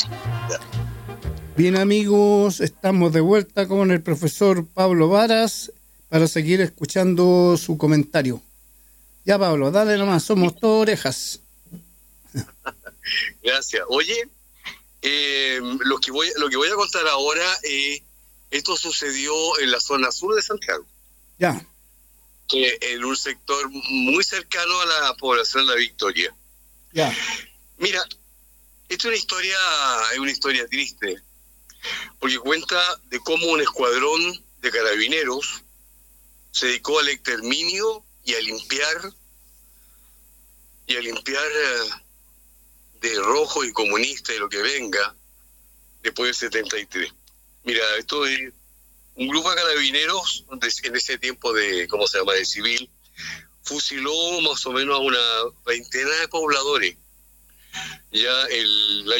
Bien, amigos, estamos de vuelta con el profesor Pablo Varas para seguir escuchando su comentario. Ya, Pablo, dale nomás, somos todas orejas. Gracias. Oye, lo que voy a contar ahora, esto sucedió en la zona sur de Santiago. Ya. En un sector muy cercano a la población de La Victoria. Ya. Mira, esta es una historia triste, porque cuenta de cómo un escuadrón de carabineros se dedicó al exterminio y a limpiar de rojo y comunista y lo que venga después del 73. Mira, esto es un grupo de carabineros en ese tiempo de civil, fusiló más o menos a una veintena de pobladores ya el